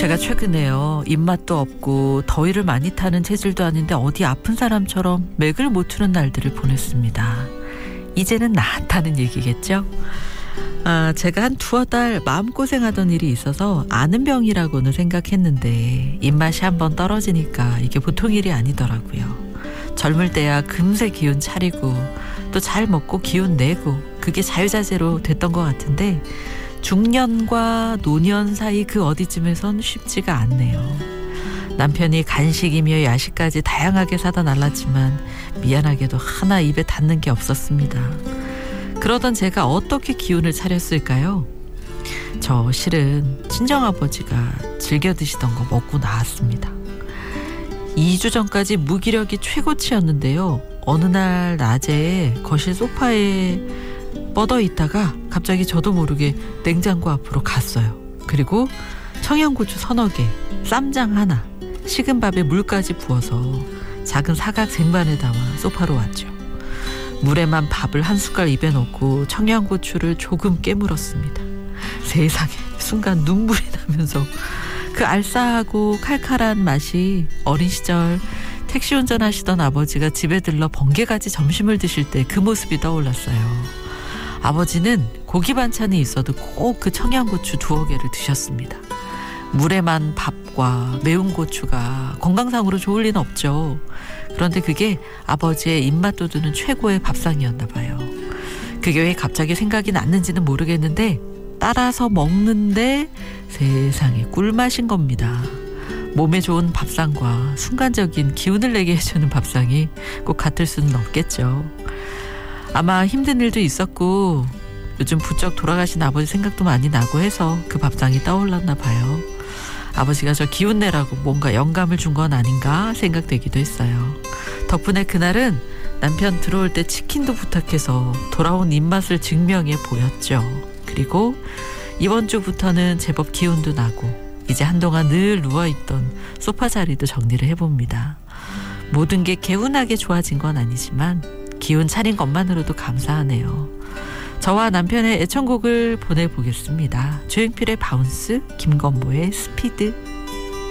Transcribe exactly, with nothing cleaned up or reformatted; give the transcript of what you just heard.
제가 최근에요, 입맛도 없고 더위를 많이 타는 체질도 아닌데 어디 아픈 사람처럼 맥을 못 추는 날들을 보냈습니다. 이제는 나았다는 얘기겠죠? 아, 제가 한 두어 달 마음고생하던 일이 있어서 아는 병이라고는 생각했는데 입맛이 한번 떨어지니까 이게 보통 일이 아니더라고요. 젊을 때야 금세 기운 차리고 또 잘 먹고 기운 내고 그게 자유자재로 됐던 것 같은데 중년과 노년 사이 그 어디쯤에선 쉽지가 않네요. 남편이 간식이며 야식까지 다양하게 사다 날랐지만 미안하게도 하나 입에 닿는 게 없었습니다. 그러던 제가 어떻게 기운을 차렸을까요? 저 실은 친정아버지가 즐겨 드시던 거 먹고 나왔습니다. 이 주 전까지 무기력이 최고치였는데요. 어느 날 낮에 거실 소파에 뻗어 있다가 갑자기 저도 모르게 냉장고 앞으로 갔어요. 그리고 청양고추 서너 개, 쌈장 하나, 식은 밥에 물까지 부어서 작은 사각 쟁반에 담아 소파로 왔죠. 물에만 밥을 한 숟갈 입에 넣고 청양고추를 조금 깨물었습니다. 세상에, 순간 눈물이 나면서 그 알싸하고 칼칼한 맛이 어린 시절 택시 운전하시던 아버지가 집에 들러 번개같이 점심을 드실 때 그 모습이 떠올랐어요. 아버지는 고기 반찬이 있어도 꼭 그 청양고추 두어 개를 드셨습니다. 물에만 밥과 매운 고추가 건강상으로 좋을 리는 없죠. 그런데 그게 아버지의 입맛 돋우는 최고의 밥상이었나 봐요. 그게 왜 갑자기 생각이 났는지는 모르겠는데 따라서 먹는데 세상에 꿀맛인 겁니다. 몸에 좋은 밥상과 순간적인 기운을 내게 해주는 밥상이 꼭 같을 수는 없겠죠. 아마 힘든 일도 있었고 요즘 부쩍 돌아가신 아버지 생각도 많이 나고 해서 그 밥상이 떠올랐나 봐요. 아버지가 저 기운 내라고 뭔가 영감을 준 건 아닌가 생각되기도 했어요. 덕분에 그날은 남편 들어올 때 치킨도 부탁해서 돌아온 입맛을 증명해 보였죠. 그리고 이번 주부터는 제법 기운도 나고 이제 한동안 늘 누워있던 소파 자리도 정리를 해봅니다. 모든 게 개운하게 좋아진 건 아니지만 기운 차린 것만으로도 감사하네요. 저와 남편의 애청곡을 보내보겠습니다. 조용필의 바운스, 김건모의 스피드.